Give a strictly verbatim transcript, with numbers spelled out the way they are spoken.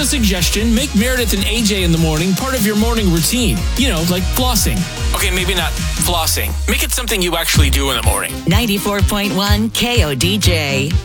a suggestion. Make Meredith and A J in the morning part of your morning routine. You know, like flossing. Okay, maybe not flossing. Make it something you actually do in the morning. ninety-four point one K O D J.